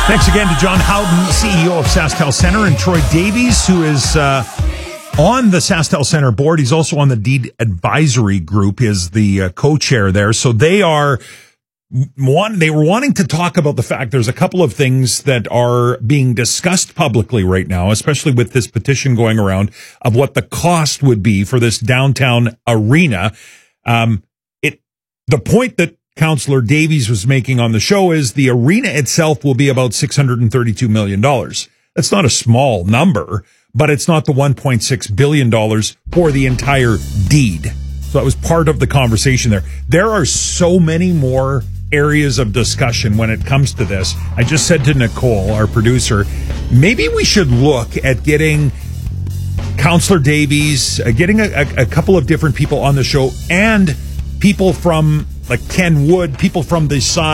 Thanks again to John Howden, CEO of SaskTel Center, and Troy Davies, who is on the SaskTel Center board. He's also on the Deed Advisory Group, is the co-chair there. So they were wanting to talk about the fact there's a couple of things that are being discussed publicly right now, especially with this petition going around of what the cost would be for this downtown arena. The point that Councillor Davies was making on the show is the arena itself will be about $632 million. That's not a small number, but it's not the $1.6 billion for the entire deed. So that was part of the conversation there. There are so many more areas of discussion when it comes to this. I just said to Nicole, our producer, maybe we should look at getting Councillor Davies, getting a couple of different people on the show, and people from like Ken Wood, people from the side.